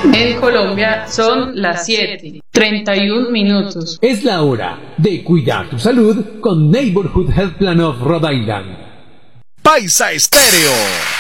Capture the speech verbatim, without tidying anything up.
En Colombia son las siete, treinta y un minutos. Es la hora de cuidar tu salud con Neighborhood Health Plan of Rhode Island. Paisa Estéreo.